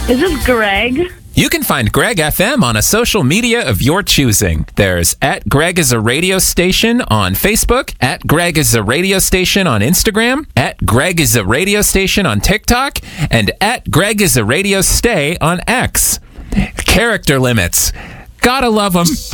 Is this Greg? You can find Greg FM on a social media of your choosing. There's at Greg is a radio station on Facebook, at Greg is a radio station on Instagram, at Greg is a radio station on TikTok, and at Greg is a radio stay on X. Character limits. Gotta love them.